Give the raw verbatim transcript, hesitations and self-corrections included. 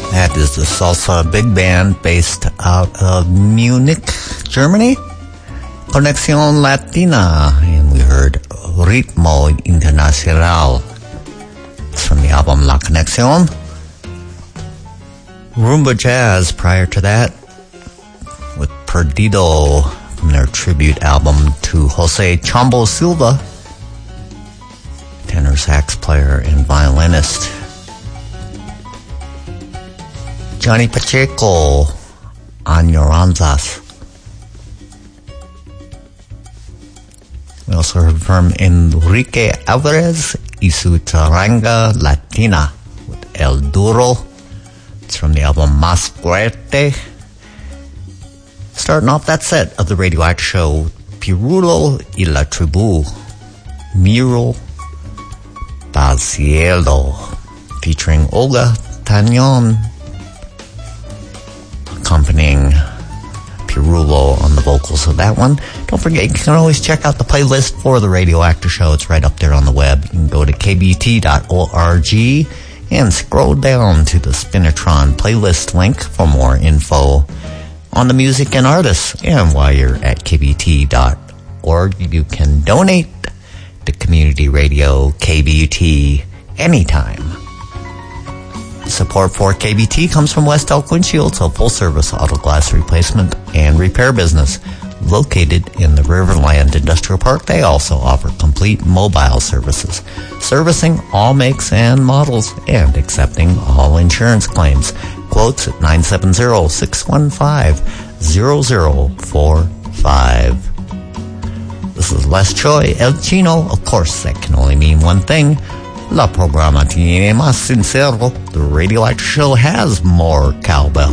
That is the salsa big band based out of Munich, Germany. Conexión Latina, and we heard Ritmo Internacional. It's from the album La Conexión. Rumba Jazz prior to that with Perdido from their tribute album to Jose Chombo Silva, tenor sax player and violinist. Johnny Pacheco, Añoranzas. We also heard from Enrique Alvarez y su Charanga Latina with El Duro. It's from the album Más Fuerte. Starting off that set of the Radioactive Show, Pirulo y la Tribu, Miro Pal Cielo, featuring Olga Tañón, accompanying Pirulo on the vocals of that one. Don't forget, you can always check out the playlist for the Radioactive Show. It's right up there on the web. You can go to k b t dot org and scroll down to the Spinatron playlist link for more info on the music and artists. And while you're at k b t dot org, you can donate to Community Radio K B T anytime. Support for K B T comes from West Elk Windshields, a full-service auto glass replacement and repair business located in the Riverland Industrial Park. They also offer complete mobile services, servicing all makes and models and accepting all insurance claims. Quotes at nine seven zero, six one five, zero zero four five. This is Les Choi, El Chino. Of course, that can only mean one thing. La programa tiene más sincero. The Radioactive Show has more cowbell.